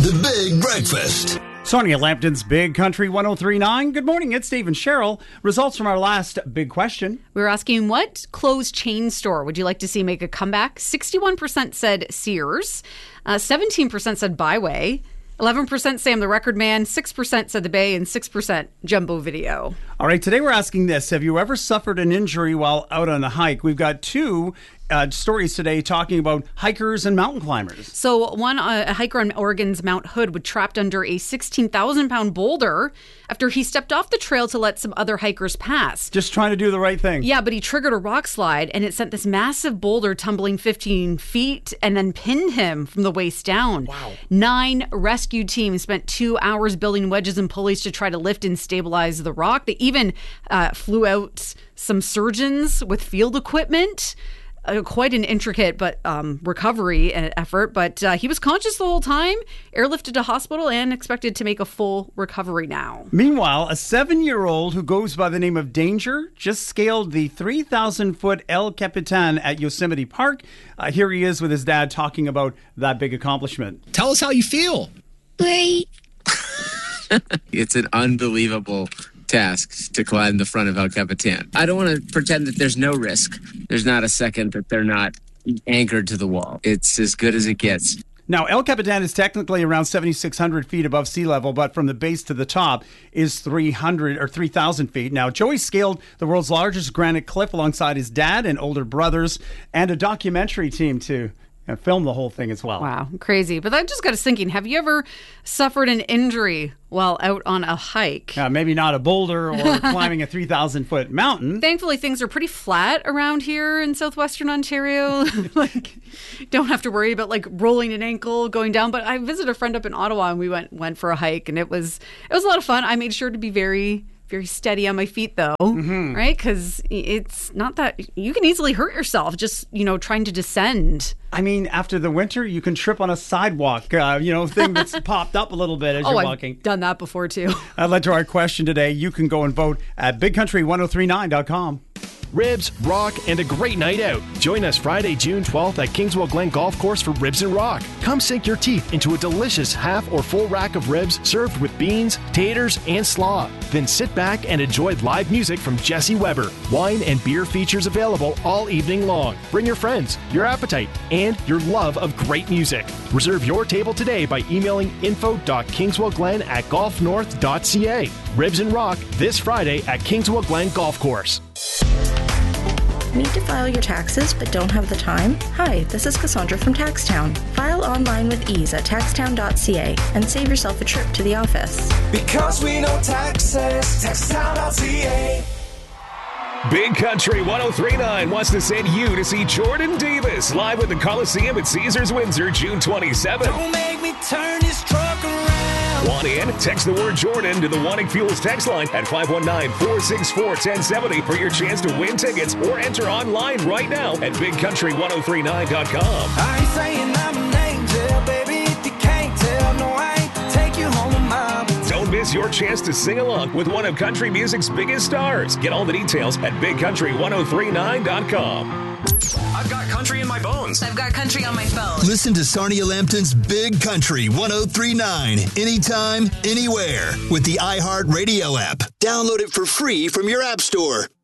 The Big Breakfast. Sonia Lampton's Big Country 103.9. Good morning, it's Dave and Cheryl. Results from our last big question. We were asking, what closed chain store would you like to see make a comeback? 61% said Sears, 17% said Byway, 11% Sam the Record Man, 6% said The Bay, and 6% Jumbo Video. All right, today we're asking this. Have you ever suffered an injury while out on a hike? We've got two stories today talking about hikers and mountain climbers. So one, a hiker on Oregon's Mount Hood was trapped under a 16,000-pound boulder after he stepped off the trail to let some other hikers pass. Just trying to do the right thing. Yeah, but he triggered a rock slide, and it sent this massive boulder tumbling 15 feet and then pinned him from the waist down. Wow. 9 rescue teams spent 2 hours building wedges and pulleys to try to lift and stabilize the rock. They even flew out some surgeons with field equipment. Quite an intricate but recovery effort, but he was conscious the whole time, airlifted to hospital, and expected to make a full recovery now. Meanwhile, a 7-year-old who goes by the name of Danger just scaled the 3,000-foot El Capitan at Yosemite Park. Here he is with his dad talking about that big accomplishment. Tell us how you feel. Great. It's an unbelievable task to climb the front of El Capitan. I don't want to pretend that there's no risk. There's not a second that they're not anchored to the wall. It's as good as it gets. Now, El Capitan is technically around 7,600 feet above sea level, but from the base to the top is 3,000 feet. Now, Joey scaled the world's largest granite cliff alongside his dad and older brothers, and a documentary team to film the whole thing as well. Wow, crazy. But that just got us thinking, have you ever suffered an injury while out on a hike? Maybe not a boulder or climbing a 3,000-foot mountain. Thankfully, things are pretty flat around here in southwestern Ontario. Don't have to worry about rolling an ankle going down. But I visited a friend up in Ottawa, and we went for a hike, and it was a lot of fun. I made sure to be very steady on my feet, though, right? Because it's not that you can easily hurt yourself just, trying to descend. I mean, after the winter, you can trip on a sidewalk, thing that's popped up a little bit as you're walking. I've done that before, too. That led to our question today. You can go and vote at bigcountry1039.com. Ribs, rock, and a great night out. Join us Friday, June 12th at Kingswell Glen Golf Course for Ribs and Rock. Come sink your teeth into a delicious half or full rack of ribs served with beans, taters, and slaw. Then sit back and enjoy live music from Jesse Weber. Wine and beer features available all evening long. Bring your friends, your appetite, and your love of great music. Reserve your table today by emailing info.kingswellglen@golfnorth.ca. Ribs and Rock this Friday at Kingswell Glen Golf Course. Need to file your taxes but don't have the time? Hi, this is Cassandra from Taxtown. File online with ease at taxtown.ca and save yourself a trip to the office. Because we know taxes, taxtown.ca. Big Country 103.9 wants to send you to see Jordan Davis live at the Coliseum at Caesars Windsor, June 27th. Don't make me turn this truck around. Want in? Text the word Jordan to the Wanting Fuels text line at 519-464-1070 for your chance to win tickets, or enter online right now at bigcountry1039.com. I ain't saying I'm an angel, baby, if you can't tell. No, I ain't take you home to mama. Don't miss your chance to sing along with one of country music's biggest stars. Get all the details at bigcountry1039.com. I've got country in my bones. I've got country on my phone. Listen to Sonia Lampton's Big Country 103.9 anytime, anywhere with the iHeartRadio app. Download it for free from your app store.